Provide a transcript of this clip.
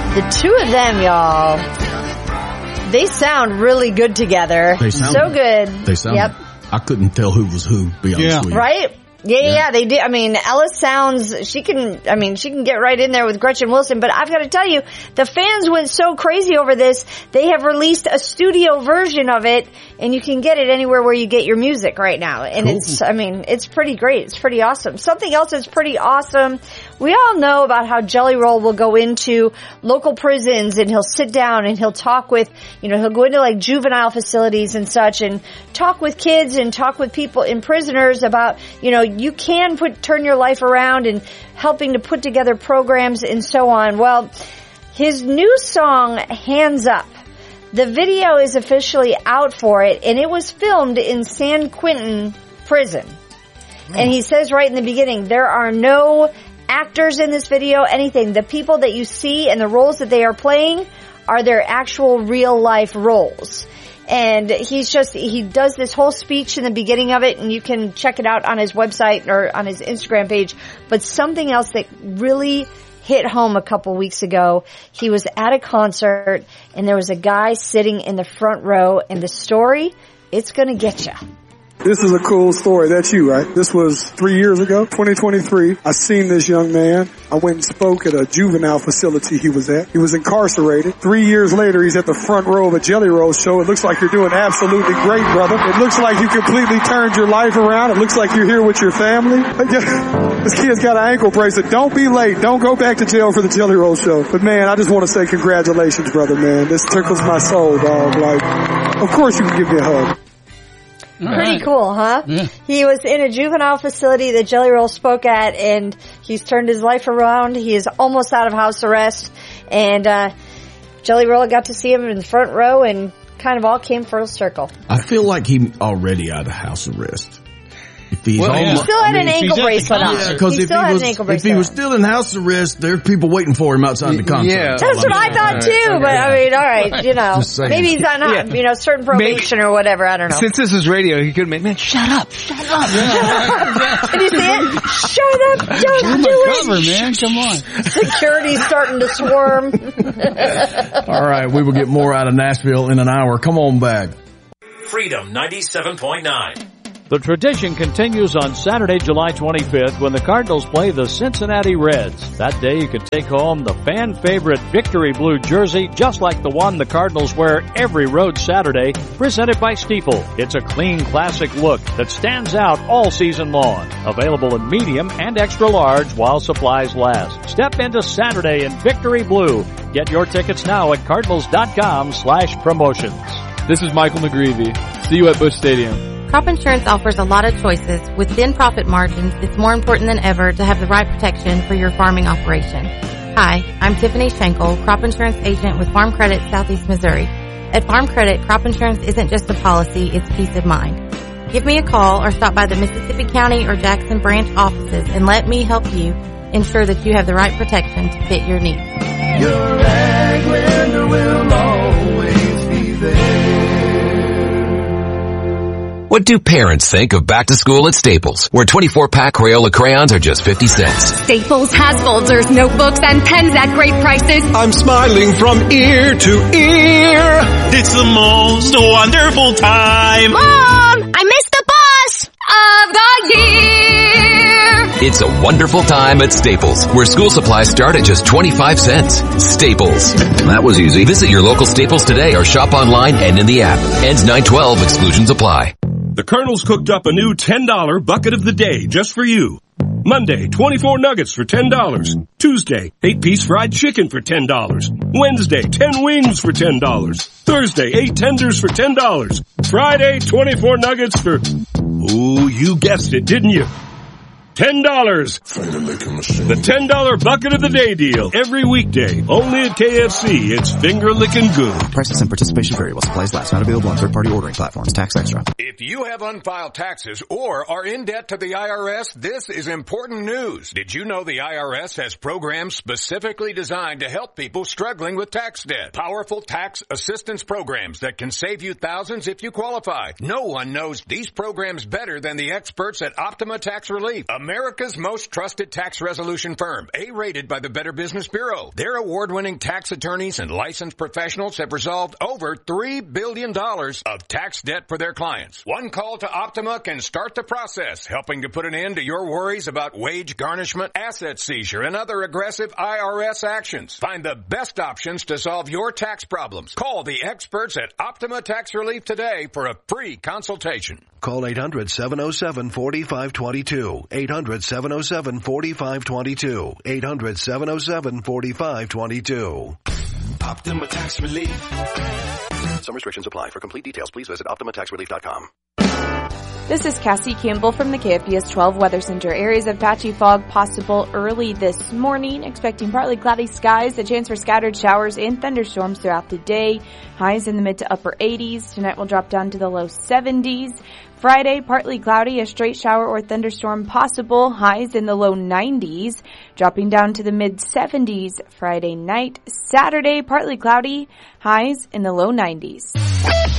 The two of them, y'all, they sound really good together. They sound so good. They sound. Yep. I couldn't tell who was who. Be honest with you. Right? Yeah, they did. I mean, Ellis sounds, she can get right in there with Gretchen Wilson, but I've got to tell you, the fans went so crazy over this, they have released a studio version of it, and you can get it anywhere where you get your music right now. And cool. it's pretty great. It's pretty awesome. Something else that's pretty awesome, we all know about how Jelly Roll will go into local prisons and he'll sit down and he'll talk with, he'll go into like juvenile facilities and such and talk with kids and talk with people and prisoners about, you can turn your life around and helping to put together programs and so on. Well, his new song, Hands Up, the video is officially out for it, and it was filmed in San Quentin prison. And he says right in the beginning, there are no actors in this video, anything. The people that you see and the roles that they are playing are their actual real life roles. And he does this whole speech in the beginning of it, and you can check it out on his website or on his Instagram page. But something else that really hit home a couple weeks ago, he was at a concert, and there was a guy sitting in the front row, and the story, it's gonna get you. This is a cool story. That's you, right? This was 3 years ago, 2023. I seen this young man. I went and spoke at a juvenile facility he was at. He was incarcerated. 3 years later, he's at the front row of a Jelly Roll show. It looks like you're doing absolutely great, brother. It looks like you completely turned your life around. It looks like you're here with your family. This kid's got an ankle bracelet. Don't be late. Don't go back to jail for the Jelly Roll show. But man, I just want to say congratulations, brother, man. This tickles my soul, dog. Like, of course you can give me a hug. Pretty cool, huh? Yeah. He was in a juvenile facility that Jelly Roll spoke at, and he's turned his life around. He is almost out of house arrest, and Jelly Roll got to see him in the front row, and kind of all came full circle. I feel like he already out of house arrest. If he's He still had an ankle bracelet on. Yeah, because if he was still in house arrest, there's people waiting for him outside the concert. Yeah. That's what I thought too, but I mean, all right, Just saying. maybe he's on, certain probation or whatever, I don't know. Since this is radio, he could make, man, shut up. Did you see it? Shut up, don't do it. Cover, man, come on. Security's starting to squirm. All right, we will get more out of Nashville in an hour. Come on back. Freedom 97.9. The tradition continues on Saturday, July 25th when the Cardinals play the Cincinnati Reds. That day you can take home the fan favorite Victory Blue jersey just like the one the Cardinals wear every road Saturday, presented by Stiefel. It's a clean, classic look that stands out all season long. Available in medium and extra large while supplies last. Step into Saturday in Victory Blue. Get your tickets now at cardinals.com/promotions. This is Michael McGreevy. See you at Busch Stadium. Crop insurance offers a lot of choices. With thin profit margins, it's more important than ever to have the right protection for your farming operation. Hi, I'm Tiffany Schenkel, crop insurance agent with Farm Credit Southeast Missouri. At Farm Credit, crop insurance isn't just a policy, it's peace of mind. Give me a call or stop by the Mississippi County or Jackson branch offices and let me help you ensure that you have the right protection to fit your needs. Your ag lender will always be there. What do parents think of back to school at Staples, where 24-pack Crayola crayons are just 50 cents? Staples has folders, notebooks, and pens at great prices. I'm smiling from ear to ear. It's the most wonderful time. Mom, I missed the bus of the year. It's a wonderful time at Staples, where school supplies start at just 25 cents. Staples. That was easy. Visit your local Staples today or shop online and in the app. Ends 9/12. Exclusions apply. The Colonel's cooked up a new $10 bucket of the day just for you. Monday, 24 nuggets for $10. Tuesday, 8-piece fried chicken for $10. Wednesday, 10 wings for $10. Thursday, 8 tenders for $10. Friday, 24 nuggets for, ooh, you guessed it, didn't you? $10. The $10 bucket of the day deal. Every weekday. Only at KFC. It's finger licking good. Prices and participation vary while supplies last. Not available on third-party ordering platforms. Tax extra. If you have unfiled taxes or are in debt to the IRS, this is important news. Did you know the IRS has programs specifically designed to help people struggling with tax debt? Powerful tax assistance programs that can save you thousands if you qualify. No one knows these programs better than the experts at Optima Tax Relief. America's most trusted tax resolution firm, A-rated by the Better Business Bureau. Their award-winning tax attorneys and licensed professionals have resolved over $3 billion of tax debt for their clients. One call to Optima can start the process, helping to put an end to your worries about wage garnishment, asset seizure, and other aggressive IRS actions. Find the best options to solve your tax problems. Call the experts at Optima Tax Relief today for a free consultation. Call 800-707-4522. 800-707-4522. 800-707-4522. Optima Tax Relief. Some restrictions apply. For complete details, please visit OptimaTaxRelief.com. This is Cassie Campbell from the KFBS 12 Weather Center. Areas of patchy fog possible early this morning. Expecting partly cloudy skies, a chance for scattered showers and thunderstorms throughout the day. Highs in the mid to upper 80s. Tonight will drop down to the low 70s. Friday, partly cloudy, a straight shower or thunderstorm possible. Highs in the low 90s, dropping down to the mid 70s Friday night. Saturday, partly cloudy, highs in the low 90s.